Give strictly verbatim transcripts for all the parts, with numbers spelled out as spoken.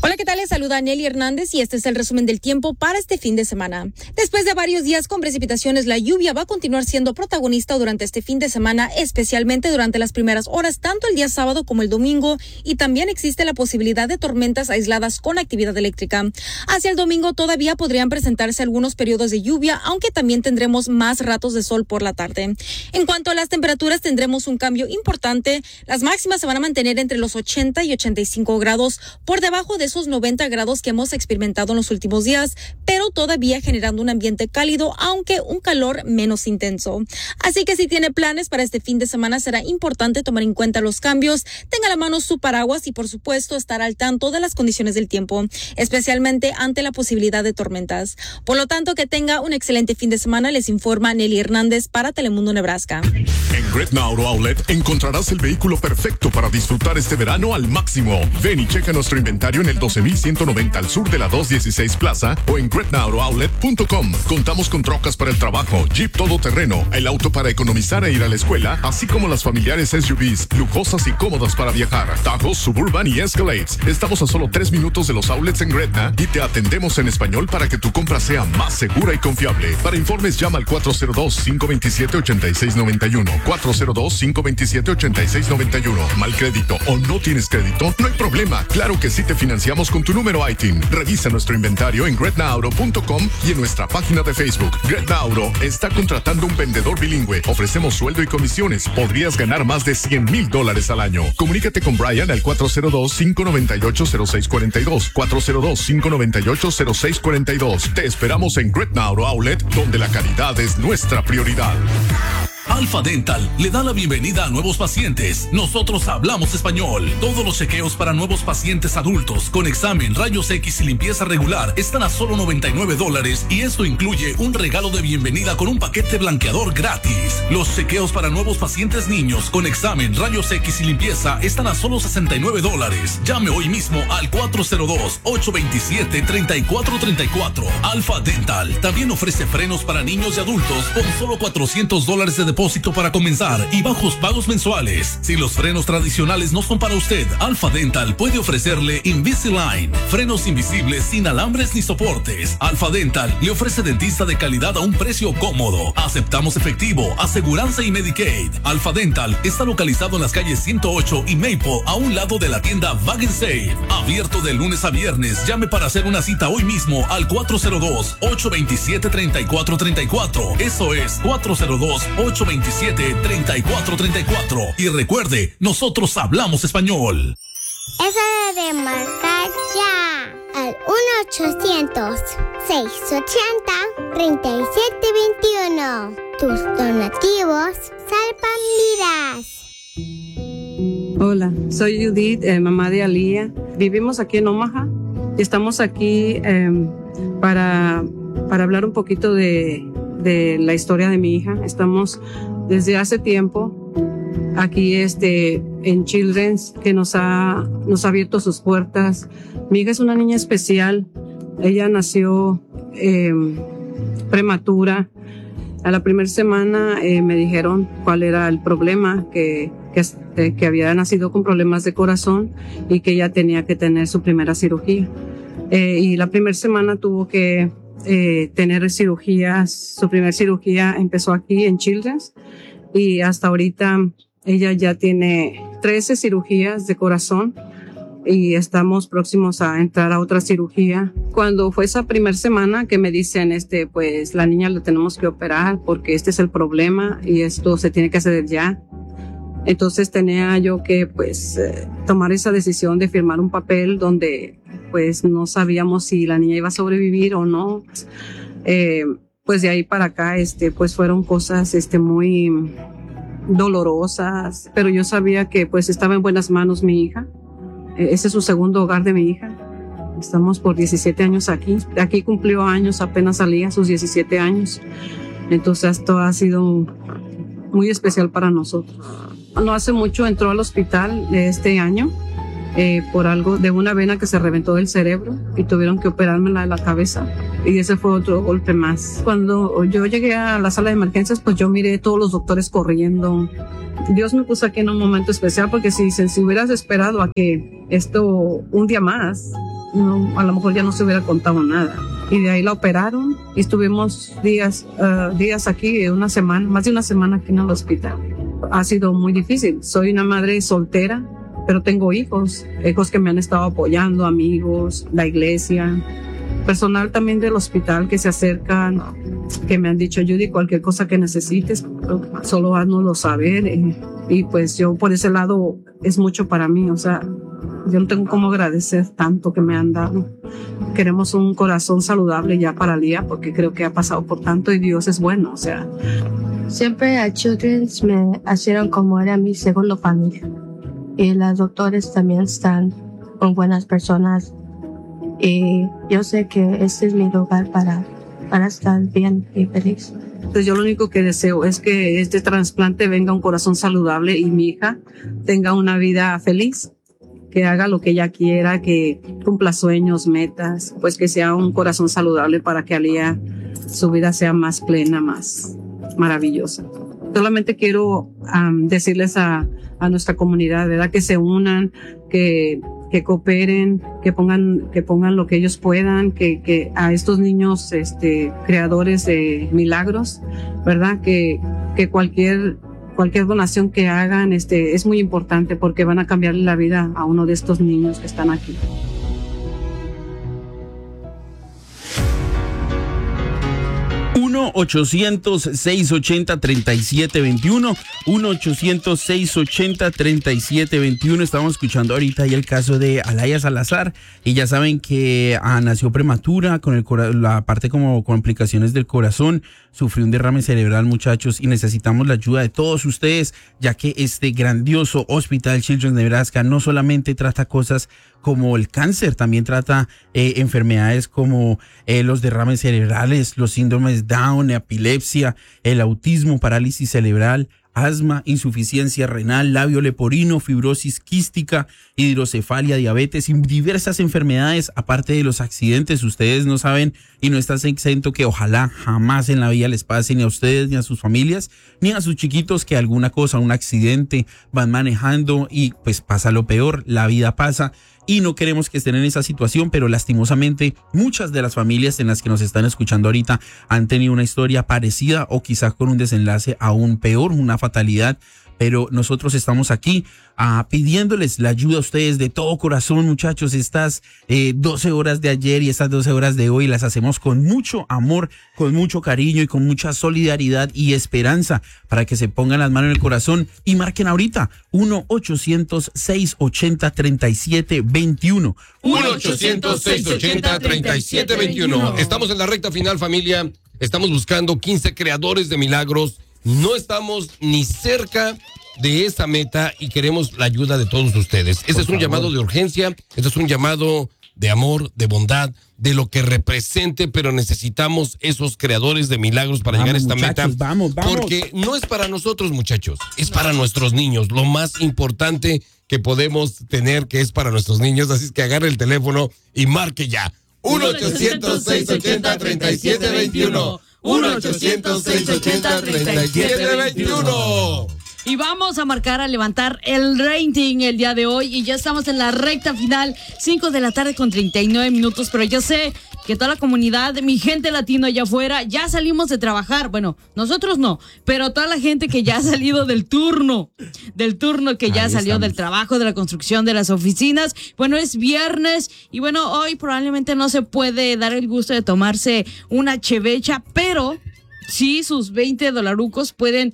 Hola, ¿qué tal? Les saluda Nelly Hernández y este es el resumen del tiempo para este fin de semana. Después de varios días con precipitaciones, la lluvia va a continuar siendo protagonista durante este fin de semana, especialmente durante las primeras horas, tanto el día sábado como el domingo, y también existe la posibilidad de tormentas aisladas con actividad eléctrica. Hacia el domingo todavía podrían presentarse algunos periodos de lluvia, aunque también tendremos más ratos de sol por la tarde. En cuanto a las temperaturas, tendremos un cambio importante. Las máximas se van a mantener entre los ochenta y ochenta y cinco grados, por debajo de esos noventa grados que hemos experimentado en los últimos días, pero todavía generando un ambiente cálido, aunque un calor menos intenso. Así que si tiene planes para este fin de semana, será importante tomar en cuenta los cambios, tenga a la mano su paraguas y, por supuesto, estar al tanto de las condiciones del tiempo, especialmente ante la posibilidad de tormentas. Por lo tanto, que tenga un excelente fin de semana, les informa Nelly Hernández para Telemundo Nebraska. En Gretna Auto Outlet encontrarás el vehículo perfecto para disfrutar este verano al máximo. Ven y checa nuestro inventario en el doce mil ciento noventa al sur de la doscientos dieciséis Plaza o en gretna auto outlet punto com. Contamos con trocas para el trabajo, Jeep todoterreno, el auto para economizar e ir a la escuela, así como las familiares S U Vs, lujosas y cómodas para viajar, Tahoe, Suburban y Escalades. Estamos a solo tres minutos de los outlets en Gretna y te atendemos en español para que tu compra sea más segura y confiable. Para informes, llama al cuatro cero dos, cinco dos siete, ocho seis nueve uno, cuatro cero dos, cinco dos siete, ocho seis nueve uno. ¿Mal crédito o no tienes crédito? No hay problema. Claro que sí te financiamos con tu número I T I N. Revisa nuestro inventario en gretna auto punto com y en nuestra página de Facebook. Gretna Auto está contratando un vendedor bilingüe. Ofrecemos sueldo y comisiones. Podrías ganar más de cien mil dólares al año. Comunícate con Brian al cuatro cero dos, cinco nueve ocho, cero seis cuatro dos, cuatro cero dos, cinco nueve ocho, cero seis cuatro dos. Te esperamos en Gretna Auto Outlet, donde la calidad es nuestra prioridad. Alfa Dental le da la bienvenida a nuevos pacientes. Nosotros hablamos español. Todos los chequeos para nuevos pacientes adultos con examen, rayos X y limpieza regular están a solo noventa y nueve dólares y esto incluye un regalo de bienvenida con un paquete blanqueador gratis. Los chequeos para nuevos pacientes niños con examen, rayos X y limpieza están a solo sesenta y nueve dólares. Llame hoy mismo al cuatro cero dos, ocho dos siete, tres cuatro tres cuatro. Alfa Dental también ofrece frenos para niños y adultos con solo cuatrocientos dólares de depósito para comenzar y bajos pagos mensuales. Si los frenos tradicionales no son para usted, Alfa Dental puede ofrecerle Invisalign, frenos invisibles sin alambres ni soportes. Alfa Dental le ofrece dentista de calidad a un precio cómodo. Aceptamos efectivo, aseguranza y Medicaid. Alfa Dental está localizado en las calles ciento ocho y Maple, a un lado de la tienda Bag and Save. Abierto de lunes a viernes. Llame para hacer una cita hoy mismo al cuatro cero dos, ocho dos siete, tres cuatro tres cuatro. Eso es cuatro cero dos, ocho dos siete, tres cuatro tres cuatro. Y recuerde, nosotros hablamos español. Es hora de marcar ya al uno ochocientos, seiscientos ochenta, treinta y siete veintiuno. Tus donativos salvan vidas. Hola, soy Judith, eh, mamá de Alía. Vivimos aquí en Omaha y estamos aquí eh, para, para hablar un poquito de, de la historia de mi hija. Estamos desde hace tiempo aquí este, en Children's, que nos ha, nos ha abierto sus puertas. Mi hija es una niña especial. Ella nació eh, prematura. A la primera semana eh, me dijeron cuál era el problema, que, que, que había nacido con problemas de corazón y que ella tenía que tener su primera cirugía. Eh, y la primera semana tuvo que eh, tener cirugías. Su primera cirugía empezó aquí en Children's y hasta ahorita ella ya tiene trece cirugías de corazón y estamos próximos a entrar a otra cirugía. Cuando fue esa primera semana que me dicen, este, pues la niña la tenemos que operar porque este es el problema y esto se tiene que hacer ya. Entonces tenía yo que pues eh, tomar esa decisión de firmar un papel donde pues no sabíamos si la niña iba a sobrevivir o no. Eh, pues de ahí para acá, este, pues fueron cosas, este, muy dolorosas, pero yo sabía que pues estaba en buenas manos mi hija. Ese es su segundo hogar de mi hija. Estamos por diecisiete años aquí. Aquí cumplió años, apenas salía sus diecisiete años. Entonces esto ha sido muy especial para nosotros. No hace mucho entró al hospital de este año eh, por algo de una vena que se reventó del cerebro y tuvieron que operármela de la cabeza. Y ese fue otro golpe más. Cuando yo llegué a la sala de emergencias, pues yo miré todos los doctores corriendo. Dios me puso aquí en un momento especial, porque si, si hubieras esperado a que esto un día más, no, a lo mejor ya no se hubiera contado nada. Y de ahí la operaron y estuvimos días, uh, días aquí, una semana, más de una semana aquí en el hospital. Ha sido muy difícil. Soy una madre soltera, pero tengo hijos, hijos que me han estado apoyando, amigos, la iglesia, personal también del hospital que se acercan, que me han dicho, Judy, cualquier cosa que necesites, solo háznoslo saber. Y, y pues yo por ese lado es mucho para mí, o sea, yo no tengo cómo agradecer tanto que me han dado. Queremos un corazón saludable ya para Lía, porque creo que ha pasado por tanto y Dios es bueno, o sea. Siempre a Children's me hicieron como era mi segundo familia. Y los doctores también están con buenas personas. Y yo sé que este es mi lugar para, para estar bien y feliz. Entonces yo lo único que deseo es que este trasplante venga un corazón saludable y mi hija tenga una vida feliz, que haga lo que ella quiera, que cumpla sueños, metas, pues que sea un corazón saludable para que Alía su vida sea más plena, más maravillosa. Solamente quiero um, decirles a, a nuestra comunidad, ¿verdad? Que se unan, que, que cooperen, que pongan, que pongan lo que ellos puedan, que, que a estos niños, este, creadores de milagros, ¿verdad? Que, que cualquier, cualquier donación que hagan, este, es muy importante porque van a cambiarle la vida a uno de estos niños que están aquí. uno ochocientos, seiscientos ochenta, treinta y siete veintiuno, uno ochocientos, seiscientos ochenta, treinta y siete veintiuno. Estamos escuchando ahorita ahí el caso de Alaya Salazar, y ya saben que ah, nació prematura, con el cora- la parte como complicaciones del corazón, sufrió un derrame cerebral, muchachos, y necesitamos la ayuda de todos ustedes, ya que este grandioso hospital Children's Nebraska no solamente trata cosas como el cáncer, también trata eh, enfermedades como eh, los derrames cerebrales, los síndromes Down, epilepsia, el autismo, parálisis cerebral, asma, insuficiencia renal, labio leporino, fibrosis quística, hidrocefalia, diabetes y diversas enfermedades, aparte de los accidentes. Ustedes no saben y no están exento que ojalá jamás en la vida les pase ni a ustedes, ni a sus familias, ni a sus chiquitos, que alguna cosa, un accidente, van manejando y pues pasa lo peor, la vida pasa. Y no queremos que estén en esa situación, pero lastimosamente muchas de las familias en las que nos están escuchando ahorita han tenido una historia parecida o quizás con un desenlace aún peor, una fatalidad. Pero nosotros estamos aquí uh, pidiéndoles la ayuda a ustedes de todo corazón, muchachos. Estas eh, doce horas de ayer y estas doce horas de hoy las hacemos con mucho amor, con mucho cariño y con mucha solidaridad y esperanza, para que se pongan las manos en el corazón y marquen ahorita uno ochocientos, seiscientos ochenta, treinta y siete veintiuno. uno ochocientos, seiscientos ochenta, treinta y siete veintiuno. Estamos en la recta final, familia. Estamos buscando quince creadores de milagros. No estamos ni cerca de esa meta y queremos la ayuda de todos ustedes. Este es un llamado de urgencia, este es un llamado de amor, de bondad, de lo que represente, pero necesitamos esos creadores de milagros para vamos, llegar a esta muchachos, meta. Vamos, vamos. Porque no es para nosotros, muchachos, es para nuestros niños. Lo más importante que podemos tener, que es para nuestros niños. Así es que agarre el teléfono y marque ya. uno ochocientos, seiscientos ochenta, treinta y siete veintiuno. uno ochocientos, seiscientos ochenta, treinta y siete veintiuno. Y vamos a marcar, a levantar el rating el día de hoy. Y ya estamos en la recta final, cinco de la tarde con treinta y nueve minutos. Pero yo sé que toda la comunidad, mi gente latina allá afuera, ya salimos de trabajar. Bueno, nosotros no, pero toda la gente que ya ha salido del turno, del turno que ya Ahí salió estamos. Del trabajo, de la construcción, de las oficinas. Bueno, es viernes y bueno, hoy probablemente no se puede dar el gusto de tomarse una chevecha, pero sí sus veinte dolarucos pueden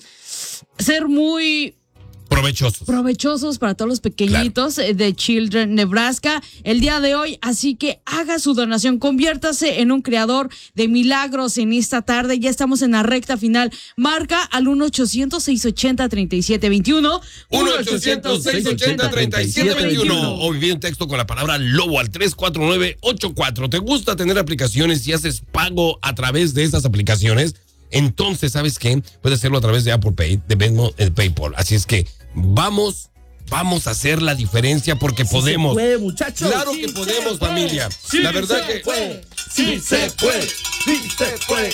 ser muy provechosos. Provechosos para todos los pequeñitos claro. de Children's Nebraska el día de hoy. Así que haga su donación, conviértase en un creador de milagros en esta tarde. Ya estamos en la recta final. Marca al uno ochocientos, seiscientos ochenta, treinta y siete veintiuno. uno ochocientos, seiscientos ochenta, treinta y siete veintiuno. O envíe un texto con la palabra lobo al tres cuatro nueve ocho cuatro. ¿Te gusta tener aplicaciones y haces pago a través de esas aplicaciones? Entonces, ¿sabes qué? Puedes hacerlo a través de Apple Pay, de Venmo, de PayPal. Así es que vamos vamos a hacer la diferencia porque sí podemos. Se puede, muchachos. Claro sí que podemos, puede. familia. Sí la verdad se que puede. Sí se puede. Sí se puede.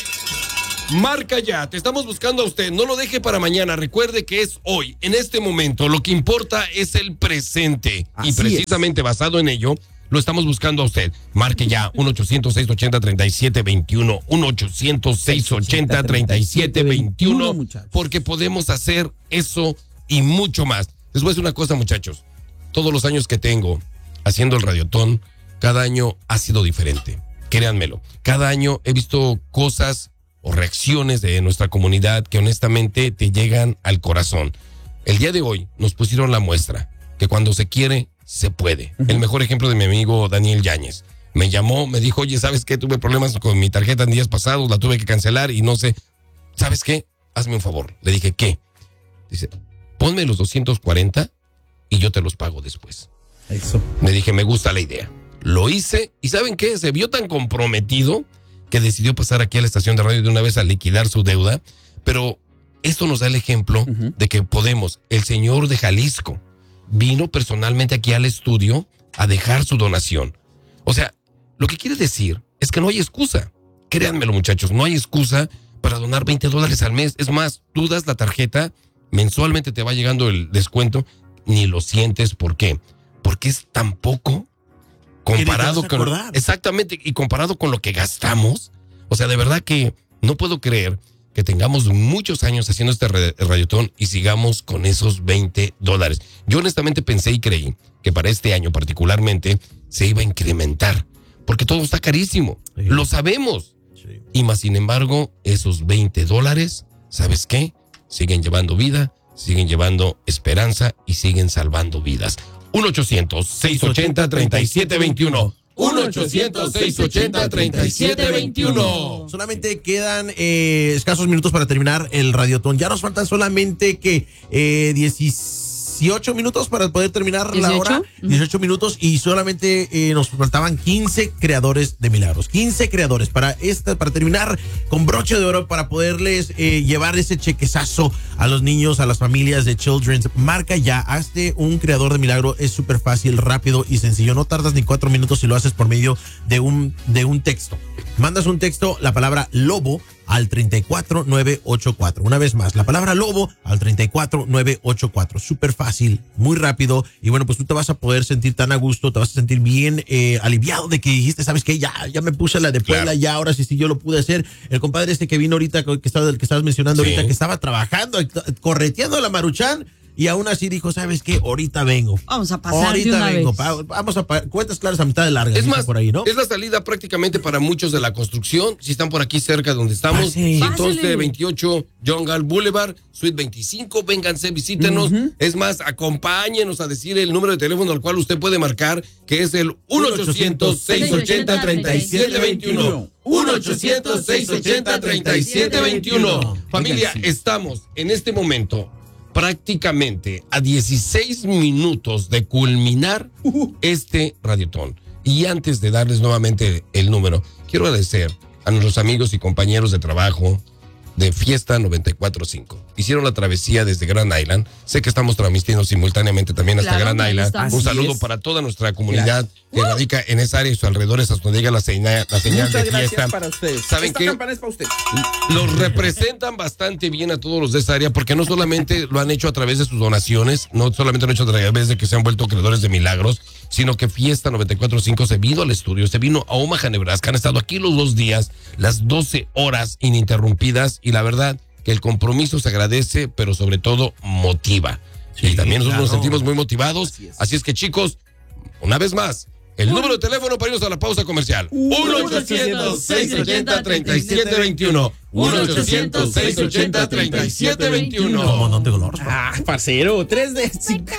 Marca ya, te estamos buscando a usted. No lo deje para mañana. Recuerde que es hoy, en este momento. Lo que importa es el presente. Así y precisamente es. Basado en ello, lo estamos buscando a usted. Marque ya uno ochocientos, seiscientos ochenta, treinta y siete veintiuno. uno ochocientos, seiscientos ochenta, treinta y siete veintiuno. Porque podemos hacer eso y mucho más. Les voy a decir una cosa, muchachos. Todos los años que tengo haciendo el Radiotón, cada año ha sido diferente. Créanmelo. Cada año he visto cosas o reacciones de nuestra comunidad que honestamente te llegan al corazón. El día de hoy nos pusieron la muestra que cuando se quiere, se puede. Uh-huh. El mejor ejemplo de mi amigo Daniel Yáñez. Me llamó, me dijo, oye, ¿sabes qué? Tuve problemas con mi tarjeta en días pasados, la tuve que cancelar y no sé. ¿Sabes qué? Hazme un favor. Le dije, ¿qué? Dice, ponme los doscientos cuarenta y yo te los pago después. Eso. Le dije, me gusta la idea. Lo hice y ¿saben qué? Se vio tan comprometido que decidió pasar aquí a la estación de radio de una vez a liquidar su deuda, pero esto nos da el ejemplo uh-huh. de que podemos. El señor de Jalisco vino personalmente aquí al estudio a dejar su donación. O sea, lo que quiere decir es que no hay excusa. Créanmelo, muchachos, no hay excusa para donar veinte dólares al mes. Es más, tú das la tarjeta, mensualmente te va llegando el descuento, ni lo sientes. ¿Por qué? Porque es tan poco comparado con exactamente y comparado con lo que gastamos. O sea, de verdad que no puedo creer que tengamos muchos años haciendo este radiotón y sigamos con esos veinte dólares. Yo honestamente pensé y creí que para este año particularmente se iba a incrementar, porque todo está carísimo, sí. Lo sabemos, sí. Y más sin embargo, esos veinte dólares, ¿sabes qué? Siguen llevando vida, siguen llevando esperanza y siguen salvando vidas. uno ochocientos, seiscientos ochenta, treinta y siete veintiuno. uno ochocientos, seiscientos ochenta, treinta y siete veintiuno. Solamente quedan eh, escasos minutos para terminar el Radiotón. Ya nos faltan solamente que eh, dieciocho minutos para poder terminar ¿dieciocho? La hora. dieciocho minutos y solamente eh, nos faltaban quince creadores de milagros. quince creadores para esta, para terminar con broche de oro, para poderles eh, llevar ese chequezazo a los niños, a las familias de Children's. Marca ya, hazte un creador de milagro. Es súper fácil, rápido y sencillo. No tardas ni cuatro minutos si lo haces por medio de un, de un texto. Mandas un texto, la palabra lobo, al treinta y cuatro nueve ochenta y cuatro. Una vez más, la palabra lobo al treinta y cuatro nueve ochenta y cuatro. Súper fácil, muy rápido. Y bueno, pues tú te vas a poder sentir tan a gusto, te vas a sentir bien eh, aliviado de que dijiste, ¿sabes qué? Ya, ya me puse la de Puebla, claro. Ya ahora sí, sí, yo lo pude hacer. El compadre este que vino ahorita, que estaba, del que estabas mencionando sí. ahorita, que estaba trabajando, correteando a la Maruchan. Y aún así dijo, ¿sabes qué? Ahorita vengo. Vamos a pasar Ahorita de una vengo. vez. Vamos a pa- cuentas claras a mitad de larga. Es más, por ahí, ¿no? Es la salida prácticamente para muchos de la construcción. Si están por aquí cerca de donde estamos. Fácil. Entonces, veintiocho John Gall Boulevard, Suite veinticinco. Vénganse, visítenos. Uh-huh. Es más, acompáñenos a decir el número de teléfono al cual usted puede marcar, que es el uno ochocientos, seiscientos ochenta, treinta y siete veintiuno. uno ochocientos, seiscientos ochenta, treinta y siete veintiuno. Familia, estamos en este momento prácticamente a dieciséis minutos de culminar uh-huh. este Radiotón. Y antes de darles nuevamente el número, quiero agradecer a nuestros amigos y compañeros de trabajo de Fiesta noventa y cuatro punto cinco. Hicieron la travesía desde Grand Island. Sé que estamos transmitiendo simultáneamente también hasta claro, Grand Island. Estamos. Un saludo para toda nuestra comunidad gracias. Que radica en esa área y sus alrededores hasta donde llega la señal, la señal Muchas de fiesta. Para ustedes. ¿Saben Esta qué? campana es para usted. Los representan bastante bien a todos los de esa área, porque no solamente lo han hecho a través de sus donaciones, no solamente lo han hecho a través de que se han vuelto creadores de milagros, sino que Fiesta noventa y cuatro punto cinco se vino al estudio, se vino a Omaha, Nebraska. Han estado aquí los dos días, las doce horas ininterrumpidas, y la verdad que el compromiso se agradece, pero sobre todo motiva. Sí, y también nosotros claro. nos sentimos muy motivados. Así es. Así es que, chicos, una vez más, el uh. número de teléfono para irnos a la pausa comercial. uno ochocientos, seiscientos ochenta, treinta y siete veintiuno. uno ochocientos, seiscientos ochenta, treinta y siete veintiuno. Ah, parcero, tres de cinco.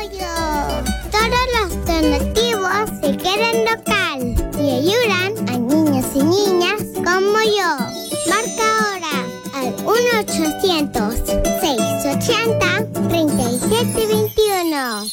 Todos los donativos se quedan local y ayudan a niños y niñas como yo. Marca ahora al uno ochocientos, seiscientos ochenta, treinta y siete veintiuno.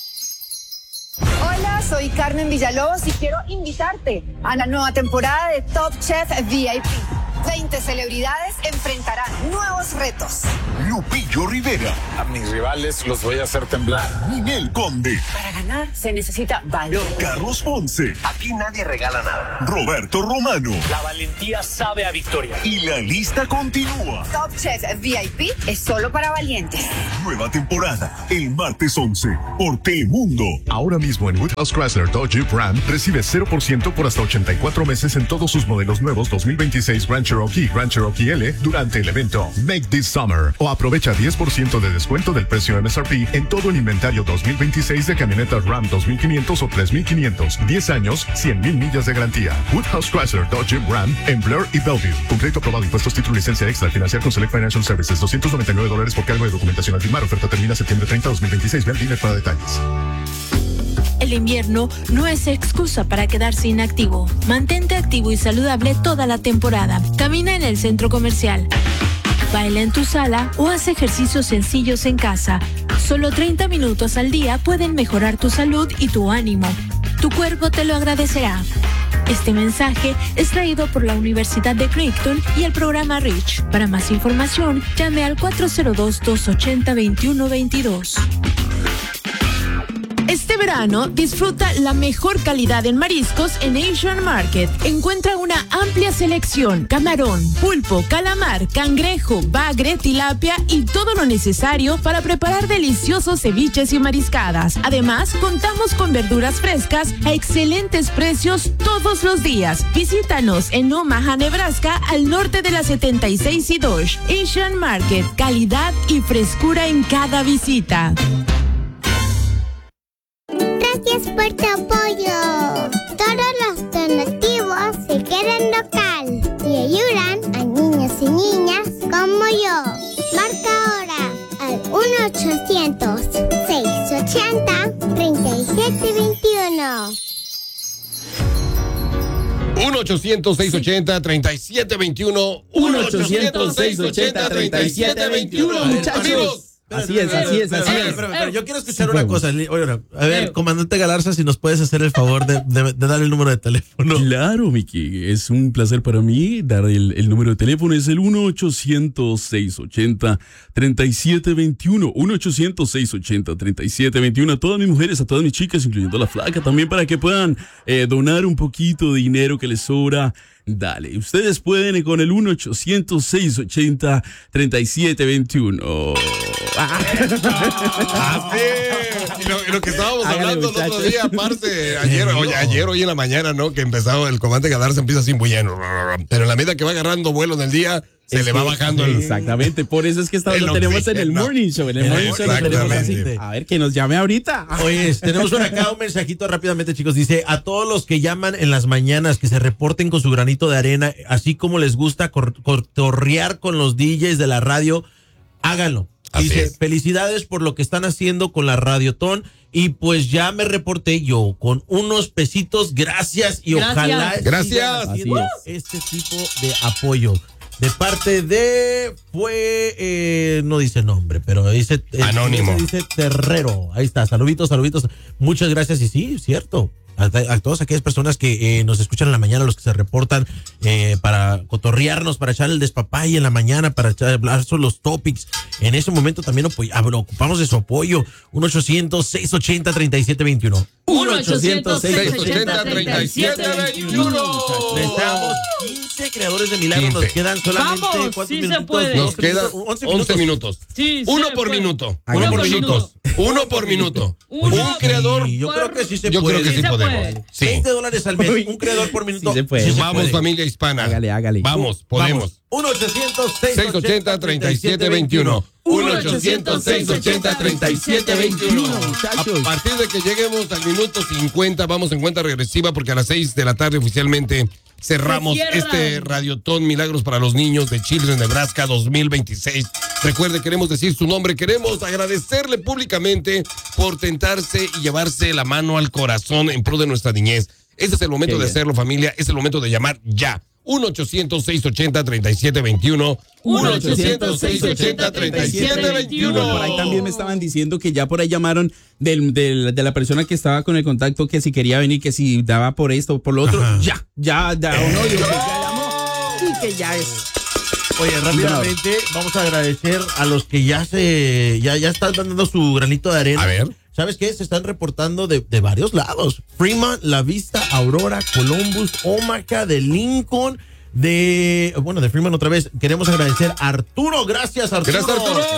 Hola, soy Carmen Villalobos y quiero invitarte a la nueva temporada de Top Chef V I P. veinte celebridades enfrentarán nuevos retos. Lupillo Rivera. A mis rivales los voy a hacer temblar. Ninel Conde. Para ganar se necesita valor. Carlos Ponce. Aquí nadie regala nada. Roberto Romano. La valentía sabe a victoria. Y la lista continúa. Top Chef V I P es solo para valientes. Nueva temporada, el martes once, por Telemundo. Ahora mismo en Woodhouse Chrysler Dodge Jeep Ram recibe cero por ciento por hasta ochenta y cuatro meses en todos sus modelos nuevos dos mil veintiséis Grand Cherokee, Grand Cherokee L durante el evento Make This Summer. O aprovecha diez por ciento de descuento del precio M S R P en todo el inventario dos mil veintiséis de camionetas Ram dos mil quinientos o tres mil quinientos. diez años, cien mil millas de garantía. Woodhouse Chrysler Dodge Jeep Ram en Blair y Bellevue. Con crédito aprobado, impuestos, título, licencia extra, financiar con Select Financial Services. doscientos noventa y nueve dólares por cargo de documentación al firmar. Oferta termina septiembre treinta, dos mil veintiséis. Ve al dealer para detalles. El invierno no es excusa para quedarse inactivo. Mantente activo y saludable toda la temporada. Camina en el centro comercial, baila en tu sala o haz ejercicios sencillos en casa. Solo treinta minutos al día pueden mejorar tu salud y tu ánimo. Tu cuerpo te lo agradecerá. Este mensaje es traído por la Universidad de Creighton y el programa REACH. Para más información, llame al cuatro cero dos, dos ocho cero, dos uno dos dos. Este verano, disfruta la mejor calidad en mariscos en Asian Market. Encuentra una amplia selección: camarón, pulpo, calamar, cangrejo, bagre, tilapia y todo lo necesario para preparar deliciosos ceviches y mariscadas. Además, contamos con verduras frescas a excelentes precios todos los días. Visítanos en Omaha, Nebraska, al norte de la setenta y seis y Dodge. Asian Market, calidad y frescura en cada visita. Gracias por tu apoyo. Todos los donativos se quedan local y ayudan a niños y niñas como yo. Marca ahora al uno ochocientos, seiscientos ochenta, treinta y siete veintiuno. uno ochocientos, seiscientos ochenta, treinta y siete veintiuno. uno ochocientos, seiscientos ochenta, treinta y siete veintiuno. Muchachos. Así es, así es, así es. Pero, pero yo quiero escuchar una cosa. Oye, a ver, comandante Galarza, si nos puedes hacer el favor de, de, de dar el número de teléfono. Claro, Miki, es un placer para mí dar el, el número de teléfono. Es el uno ochocientos, seiscientos ochenta, treinta y siete veintiuno. uno ochocientos, seiscientos ochenta, treinta y siete veintiuno. A todas mis mujeres, a todas mis chicas, incluyendo a la flaca, también para que puedan eh, donar un poquito de dinero que les sobra. Dale, ustedes pueden con el uno ochocientos, seiscientos ochenta, treinta y siete veintiuno. Ah, sí. Y lo, y lo que estábamos Hágale, hablando muchachos. El otro día, aparte, ayer, oye, ayer, hoy en la mañana, ¿no? Que empezaba el comandante Galarza, empieza así muy lleno. Pero en la medida que va agarrando vuelo en el día, se es le va bajando el... Exactamente, por eso es que estamos, lo tenemos en el morning show. En el morning show lo tenemos así. A ver, que nos llame ahorita. Oye, tenemos por acá un mensajito rápidamente, chicos. Dice, a todos los que llaman en las mañanas, que se reporten con su granito de arena, así como les gusta cotorrear con los D Js de la radio, háganlo. Así Dice, es. Felicidades por lo que están haciendo con la Radiotón. Y pues ya me reporté yo con unos pesitos. Gracias y Gracias. ojalá Gracias. Así es. Este tipo de apoyo. De parte de, fue, eh, no dice nombre, pero dice... Eh, Anónimo. Dice, dice Terrero. Ahí está, saluditos, saluditos. Muchas gracias y sí, cierto. A, a todas aquellas personas que eh, nos escuchan en la mañana, los que se reportan eh, para cotorrearnos, para echar el despapalle en la mañana, para echar, hablar sobre los topics. En ese momento también ocupamos de su apoyo. uno ochocientos, seiscientos ochenta, treinta y siete veintiuno. uno ochocientos, seiscientos ochenta, treinta y siete veintiuno. Necesitamos quince creadores de milagros. Nos quedan solamente Vamos, ¿cuántos sí minutos? se puede. Nos quedan once minutos. Sí, Uno se por puede. minuto. Uno Uno por por minuto. Uno por minuto. Uno Un creador. Sí, yo creo que sí se Yo puede. creo que sí se podemos. puede. Sí. veinte dólares al mes, un creador por minuto. Sí se puede. Sí se Vamos, puede. familia hispana. Hágale, hágale. Vamos, podemos. uno ochocientos, seiscientos ochenta, treinta y siete veintiuno. uno ochocientos, seiscientos ochenta, treinta y siete veintiuno. A partir de que lleguemos al minuto cincuenta, vamos en cuenta regresiva porque a las seis de la tarde oficialmente cerramos este Radiotón Milagros para los Niños de Children Nebraska dos mil veintiséis. Recuerde, queremos decir su nombre, queremos agradecerle públicamente por tentarse y llevarse la mano al corazón en pro de nuestra niñez. Ese es el momento de hacerlo, familia, es el momento de llamar ya. uno ochocientos, seiscientos ochenta, treinta y siete veintiuno. uno ochocientos, seiscientos ochenta, treinta y siete veintiuno. Por ahí también me estaban diciendo que ya por ahí llamaron del, del, de la persona que estaba con el contacto, que si quería venir, que si daba por esto o por lo otro. Ajá. Ya, ya, ya, o no, yo, ya llamó. Y que ya es. Oye, rápidamente vamos a agradecer a los que ya se ya, ya están dando su granito de arena. A ver. ¿Sabes qué? Se están reportando de, de varios lados. Fremont, La Vista, Aurora, Columbus, Omaha, de Lincoln, de, bueno, de Fremont otra vez. Queremos agradecer a Arturo. Gracias, Arturo. Gracias, Arturo.